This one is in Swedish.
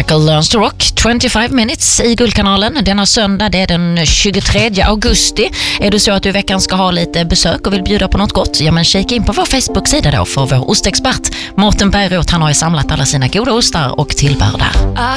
Michael Learns to Rock, 25 minutes i Guldkanalen. Denna söndag, det är den 23 augusti. Är det så att du i veckan ska ha lite besök och vill bjuda på något gott? Ja, men kika in på vår Facebook-sida då för vår ostexpert Mårten Bergroth. Han har ju samlat alla sina goda ostar och tillbehör där.